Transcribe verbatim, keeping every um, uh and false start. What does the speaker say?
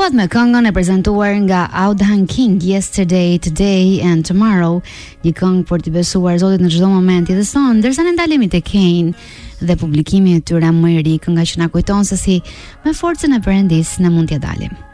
filluat me këngën e prezantuar nga Audhan King, Yesterday, Today and Tomorrow, një këngë për t'i besuar Zotit në çdo moment jetës tonë, ndërsa ne ndalemi te Kane dhe publikimi i tyre më i ri, kënga që na kujton se si me forcën e Perëndis ne mund t'ja dalim.